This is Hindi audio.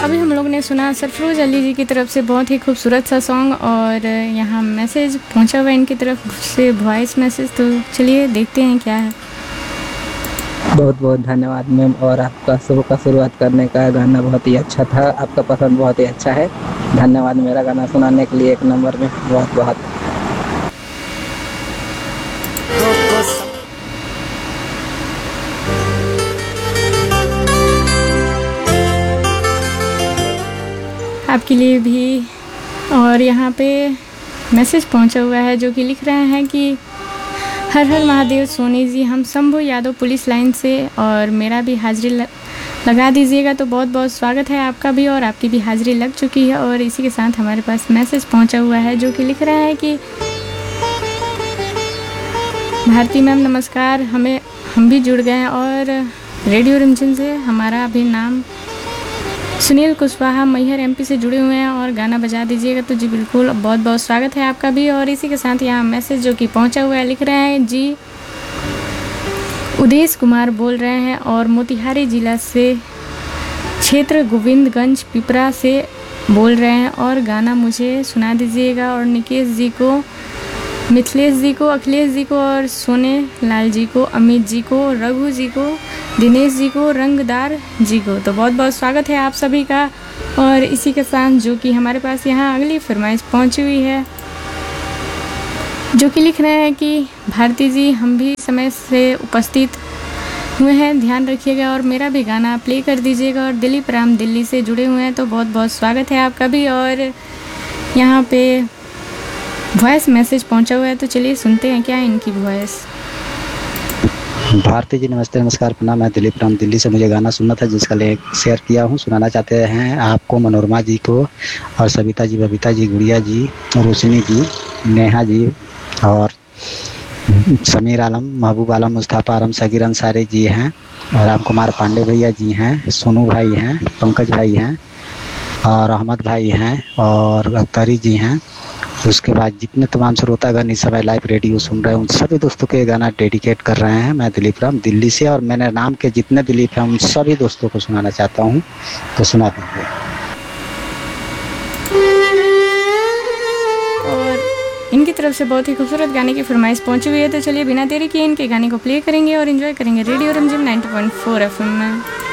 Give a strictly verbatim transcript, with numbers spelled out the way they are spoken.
अभी हम लोग ने सुना सरफरोज अली जी की तरफ से बहुत ही खूबसूरत सा सॉन्ग, और यहाँ मैसेज पहुँचा हुआ है इनकी तरफ से, वॉइस मैसेज। तो चलिए देखते हैं क्या है। बहुत बहुत धन्यवाद मैम, और आपका सुबह का शुरुआत करने का गाना बहुत ही अच्छा था, आपका पसंद बहुत ही अच्छा है। धन्यवाद मेरा गाना सुनाने के लिए एक नंबर में, बहुत बहुत। आपके लिए भी। और यहाँ पे मैसेज पहुँचा हुआ है जो कि लिख रहे हैं कि हर हर महादेव सोनी जी, हम शंभू यादव पुलिस लाइन से, और मेरा भी हाजिरी लगा दीजिएगा। तो बहुत बहुत स्वागत है आपका भी, और आपकी भी हाजिरी लग चुकी है। और इसी के साथ हमारे पास मैसेज पहुंचा हुआ है जो कि लिख रहा है कि भारती मैम नमस्कार, हमें हम भी जुड़ गए हैं और रेडियो रिमझिम से हमारा भी नाम सुनील कुशवाहा मैहर एमपी से जुड़े हुए हैं, और गाना बजा दीजिएगा। तो जी बिल्कुल, बहुत बहुत स्वागत है आपका भी। और इसी के साथ यहाँ मैसेज जो कि पहुँचा हुआ है, लिख रहे हैं जी उदेश कुमार बोल रहे हैं, और मोतिहारी जिला से क्षेत्र गोविंदगंज पिपरा से बोल रहे हैं, और गाना मुझे सुना दीजिएगा। और निकेश जी को, मिथिलेश जी को, अखिलेश जी को, और सोने लाल जी को, अमित जी को, रघु जी को, दिनेश जी को, रंगदार जी को। तो बहुत बहुत स्वागत है आप सभी का। और इसी के साथ जो कि हमारे पास यहाँ अगली फरमाइश पहुँची हुई है जो कि लिख रहे हैं कि भारती जी, हम भी समय से उपस्थित हुए हैं, ध्यान रखिएगा और मेरा भी गाना प्ले कर दीजिएगा। और दिलीप राम दिल्ली से जुड़े हुए हैं, तो बहुत बहुत स्वागत है आपका भी। और यहाँ पे वॉइस मैसेज पहुंचा हुआ है, तो चलिए सुनते हैं क्या है इनकी वॉइस। भारती जी नमस्ते, नमस्कार, प्रणाम। मैं दिलीप राम दिल्ली से, मुझे गाना सुनना था जिसका लिंक शेयर किया हूँ। सुनाना चाहते हैं आपको, मनोरमा जी को, और सविता जी, बबीता जी, गुड़िया जी, रोशनी जी, नेहा जी, और समीर आलम, महबूब आलम, मुस्तफा आलम, सगीर अंसारी जी हैं, और राम कुमार पांडे भैया जी हैं, सोनू भाई हैं, पंकज भाई हैं, और अहमद भाई हैं, और अख्तरी जी हैं। उसके बाद जितने तमाम श्रोतागण इस समय लाइव रेडियो सुन रहे हैं, उन सभी दोस्तों के गाना डेडिकेट कर रहे हैं। मैं दिलीप राम दिल्ली से, और मैंने नाम के जितने दिलीप हैं उन सभी दोस्तों को सुनाना चाहता हूँ, तो सुना दीजिए। और इनकी तरफ से बहुत ही खूबसूरत गाने की फरमाइश पहुंची हुई है, तो चलिए बिना देरी किए इनके गाने को प्ले करेंगे और एंजॉय करेंगे रेडियो रिमझिम नाइंटी पॉइंट फोर एफएम में।